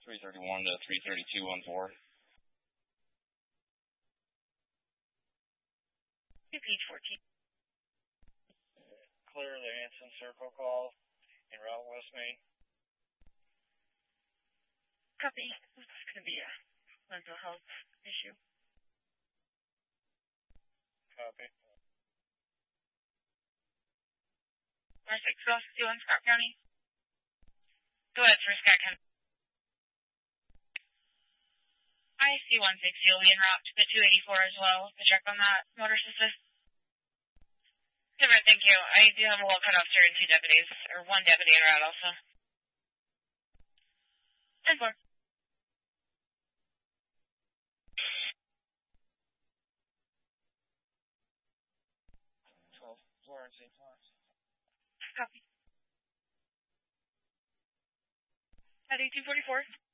331 to 332 on 4. Page 14. Clear the Anson Circle call en route West Main. Copy. This is going to be a mental health issue. Copy. R6 2-1 Scott County. Go ahead for Scott County. IC-160 will be en route to the 284 as well to check on that motor assist. Different, thank you. I do have a well cut off here and 2 deputies, or 1 deputy en route also. 10-4. Florence. Copy. At 1844.